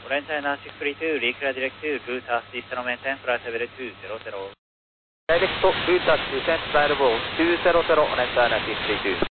Orange China 632, reclear direct to route assist and maintain flight level 200. Direct to route assist and flight level 200, Orange China 632.